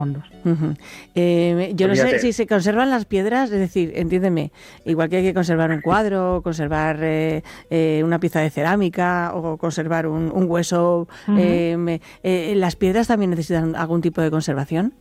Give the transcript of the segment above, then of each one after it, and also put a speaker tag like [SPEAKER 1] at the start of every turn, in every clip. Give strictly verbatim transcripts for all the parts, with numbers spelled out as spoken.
[SPEAKER 1] fondos.
[SPEAKER 2] Uh-huh. Eh, yo no sé si se conservan las piedras, es decir, entiéndeme, igual que hay que conservar un cuadro, conservar eh, eh, una pieza de cerámica o conservar un, un hueso, uh-huh. eh, eh, ¿las piedras también necesitan algún tipo de conservación?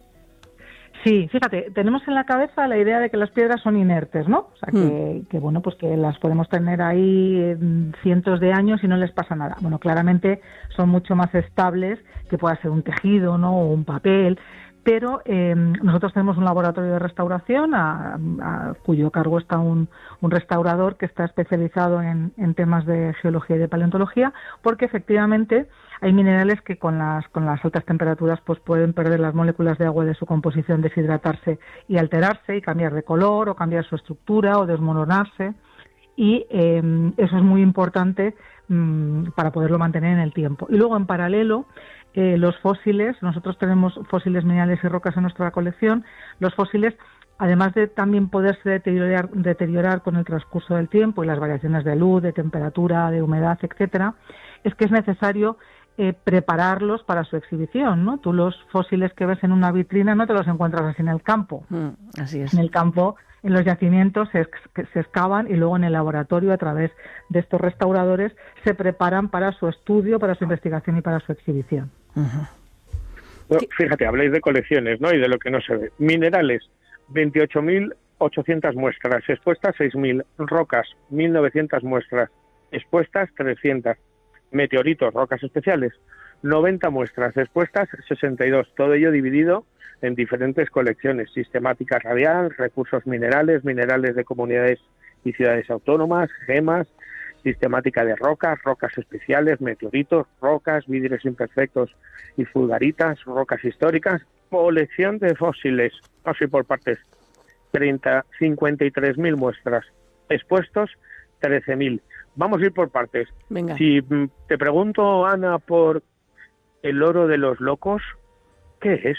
[SPEAKER 1] Sí, fíjate, tenemos en la cabeza la idea de que las piedras son inertes, ¿no? O sea, que, mm. que bueno, pues que las podemos tener ahí cientos de años y no les pasa nada. Bueno, claramente son mucho más estables que pueda ser un tejido, ¿no? O un papel, pero eh, nosotros tenemos un laboratorio de restauración a, a cuyo cargo está un, un restaurador que está especializado en, en temas de geología y de paleontología, porque efectivamente hay minerales que con las con las altas temperaturas pues pueden perder las moléculas de agua de su composición, deshidratarse y alterarse y cambiar de color o cambiar su estructura o desmoronarse, y eh, eso es muy importante mmm, para poderlo mantener en el tiempo. Y luego en paralelo eh, los fósiles, nosotros tenemos fósiles minerales y rocas en nuestra colección. Los fósiles, además de también poderse deteriorar, deteriorar con el transcurso del tiempo y las variaciones de luz, de temperatura, de humedad, etcétera, es que es necesario Eh, prepararlos para su exhibición, ¿no? Tú los fósiles que ves en una vitrina no te los encuentras así en el campo.
[SPEAKER 2] Mm, así es.
[SPEAKER 1] En el campo, en los yacimientos se, se excavan y luego en el laboratorio, a través de estos restauradores, se preparan para su estudio, para su investigación y para su exhibición.
[SPEAKER 2] Uh-huh.
[SPEAKER 3] Bueno, fíjate, habláis de colecciones, ¿no? Y de lo que no se ve. Minerales, veintiocho mil ochocientas muestras, expuestas seis mil, rocas, mil novecientas muestras, expuestas trescientas. Meteoritos, rocas especiales, noventa muestras, expuestas sesenta y dos, todo ello dividido en diferentes colecciones: sistemática radial, recursos minerales, minerales de comunidades y ciudades autónomas, gemas, sistemática de rocas, rocas especiales, meteoritos, rocas, vidrios imperfectos y fulgaritas, rocas históricas, colección de fósiles, así por partes, treinta, cincuenta y tres mil muestras, expuestos trece mil. Vamos a ir por partes.
[SPEAKER 2] Venga.
[SPEAKER 3] Si te pregunto, Ana, por el oro de los locos, ¿qué es?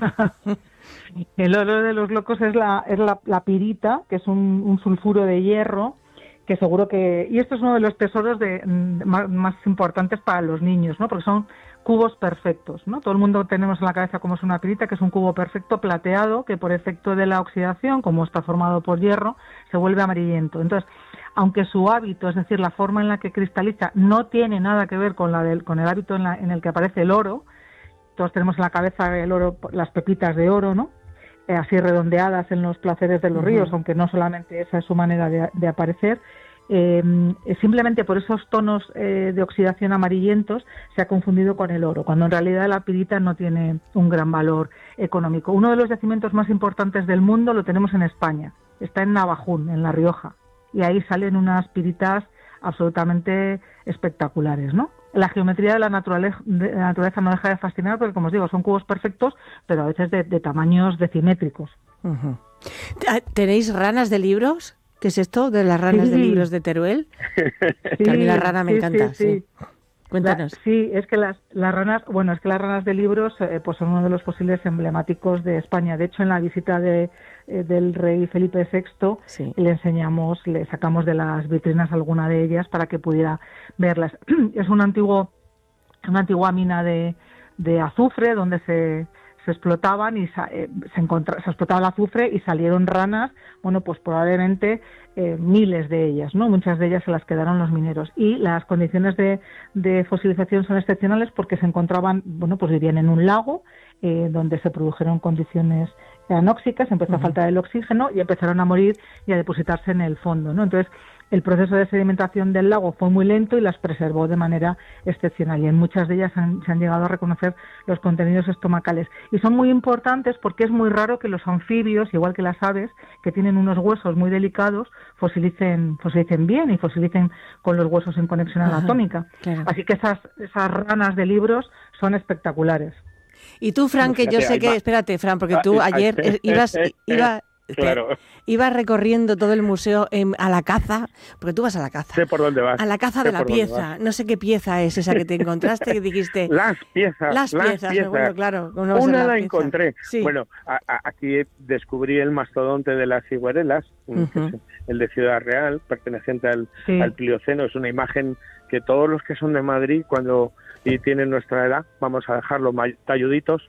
[SPEAKER 1] El oro de los locos es la es la, la pirita, que es un, un sulfuro de hierro, que seguro que... Y esto es uno de los tesoros de, más, más importantes para los niños, ¿no? Porque son cubos perfectos, ¿no? Todo el mundo tenemos en la cabeza cómo es una pirita, que es un cubo perfecto plateado, que por efecto de la oxidación, como está formado por hierro, se vuelve amarillento. Entonces, aunque su hábito, es decir, la forma en la que cristaliza, no tiene nada que ver con la del, con el hábito en, la, en el que aparece el oro, todos tenemos en la cabeza el oro, las pepitas de oro, ¿no? Eh, así redondeadas en los placeres de los uh-huh. ríos, aunque no solamente esa es su manera de, de aparecer. Eh, simplemente por esos tonos eh, de oxidación amarillentos se ha confundido con el oro, cuando en realidad la pirita no tiene un gran valor económico. Uno de los yacimientos más importantes del mundo lo tenemos en España, está en Navajún, en La Rioja, y ahí salen unas piritas absolutamente espectaculares, ¿no? La geometría de la naturaleza, de la naturaleza no deja de fascinar, porque, como os digo, son cubos perfectos, pero a veces de, de tamaños decimétricos.
[SPEAKER 2] Uh-huh. ¿Tenéis ranas de libros? ¿Qué es esto de las ranas sí. de libros de Teruel?
[SPEAKER 1] Sí,
[SPEAKER 2] que a mí la rana me
[SPEAKER 1] sí,
[SPEAKER 2] encanta.
[SPEAKER 1] Sí, sí.
[SPEAKER 2] sí. Cuéntanos.
[SPEAKER 1] La, sí, es que las, las ranas, bueno, es que las ranas de libros eh, pues son uno de los fósiles emblemáticos de España. De hecho, en la visita de, eh, del rey Felipe sexto, sí. le enseñamos, le sacamos de las vitrinas alguna de ellas para que pudiera verlas. Es un antiguo, una antigua mina de, de azufre donde se, se explotaban y sa, eh, se, encontra, se explotaba el azufre y salieron ranas, bueno, pues probablemente Eh, miles de ellas, ¿no? Muchas de ellas se las quedaron los mineros, y las condiciones de, de fosilización son excepcionales porque se encontraban, bueno, pues vivían en un lago eh, donde se produjeron condiciones anóxicas, empezó uh-huh. a faltar el oxígeno y empezaron a morir y a depositarse en el fondo, ¿no? Entonces, el proceso de sedimentación del lago fue muy lento y las preservó de manera excepcional, y en muchas de ellas han, se han llegado a reconocer los contenidos estomacales, y son muy importantes porque es muy raro que los anfibios, igual que las aves, que tienen unos huesos muy delicados, fosilicen, fosilicen bien y fosilicen con los huesos en conexión Ajá, anatómica. Claro. Así que esas, esas ranas de libros son espectaculares.
[SPEAKER 2] Y tú, Fran, que yo sé que... Espérate, Fran, porque tú ayer ibas... Iba,
[SPEAKER 3] Claro.
[SPEAKER 2] Iba recorriendo todo el museo eh, a la caza, porque tú vas a la caza.
[SPEAKER 3] Sé por dónde vas.
[SPEAKER 2] A la caza
[SPEAKER 3] sé
[SPEAKER 2] de la pieza. No sé qué pieza es esa que te encontraste, que dijiste...
[SPEAKER 3] Las piezas.
[SPEAKER 2] Las,
[SPEAKER 3] las
[SPEAKER 2] piezas,
[SPEAKER 3] piezas.
[SPEAKER 2] Bueno, claro.
[SPEAKER 3] Una la, la encontré.
[SPEAKER 2] Sí.
[SPEAKER 3] Bueno, a, a, aquí descubrí el mastodonte de las ciguarelas, uh-huh. que es el de Ciudad Real, perteneciente al, sí. al Plioceno. Es una imagen que todos los que son de Madrid, cuando y tienen nuestra edad, vamos a dejarlo talluditos,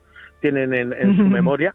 [SPEAKER 3] tienen en, en su memoria,